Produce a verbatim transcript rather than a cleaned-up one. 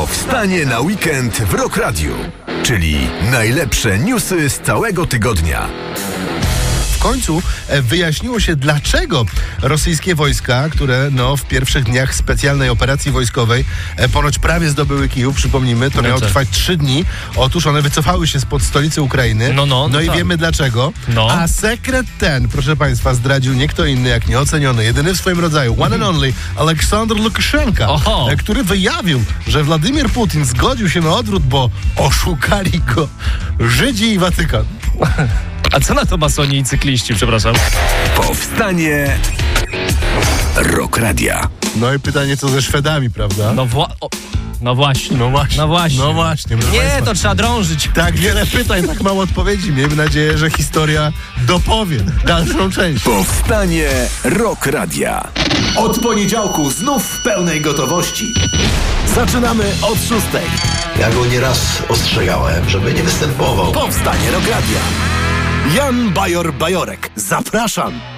Powstanie na weekend w Rock Radio, czyli najlepsze newsy z całego tygodnia. W końcu wyjaśniło się, dlaczego rosyjskie wojska, które no, w pierwszych dniach specjalnej operacji wojskowej e, ponoć prawie zdobyły Kijów, przypomnijmy, to No miało tak. trwać trzy dni. Otóż one wycofały się spod stolicy Ukrainy. No, no, no no i tak. wiemy dlaczego. No. A sekret ten, proszę Państwa, zdradził nie kto inny jak nieoceniony, jedyny w swoim rodzaju, one and only, Aleksander Łukaszenka, Oho. e, który wyjawił, że Władimir Putin zgodził się na odwrót, bo oszukali go Żydzi i Watykan. A co na to masoni i cykliści, przepraszam? Powstanie Rock Radia. No i pytanie, co ze Szwedami, prawda? No, wła- o, no właśnie. No właśnie. No właśnie. No właśnie. proszę Nie, państwa. to trzeba drążyć. Tak wiele pytań, tak mało odpowiedzi. Miejmy nadzieję, że historia dopowie dalszą część. Powstanie Rock Radia. Od poniedziałku znów w pełnej gotowości. Zaczynamy od szóstej. Ja go nieraz ostrzegałem, żeby nie występował. Powstanie Rock Radia. Jan Bajor-Bajorek. Zapraszam.